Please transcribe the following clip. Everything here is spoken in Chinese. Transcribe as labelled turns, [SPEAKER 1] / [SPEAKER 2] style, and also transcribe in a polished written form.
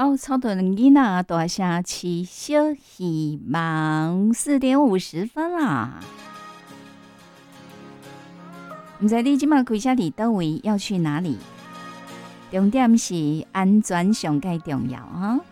[SPEAKER 1] 哦，超多人囡仔大声起小希望4:50啦。唔知你即马开车伫倒位，要去哪里？重点是安全上介重要啊！